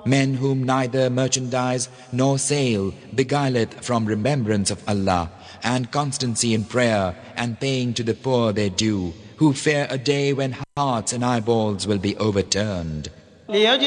Men whom neither merchandise nor sale beguileth from remembrance of Allah, and constancy in prayer and paying to the poor their due, who fear a day when hearts and eyeballs will be overturned.